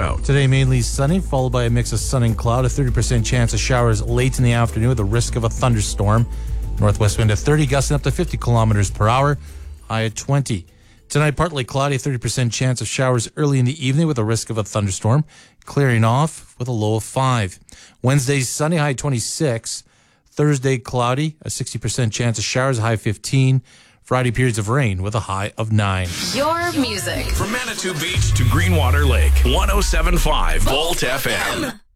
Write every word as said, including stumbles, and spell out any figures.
about. Today, mainly sunny, followed by a mix of sun and cloud. A thirty percent chance of showers late in the afternoon with a risk of a thunderstorm. Northwest wind at thirty, gusting up to fifty kilometers per hour, high at twenty. Tonight, partly cloudy, thirty percent chance of showers early in the evening with a risk of a thunderstorm, clearing off with a low of five. Wednesday, sunny, high twenty-six. Thursday, cloudy, a sixty percent chance of showers, high fifteen. Friday, periods of rain with a high of nine. Your music. From Manitou Beach to Greenwater Lake, one oh seven point five Volt F M.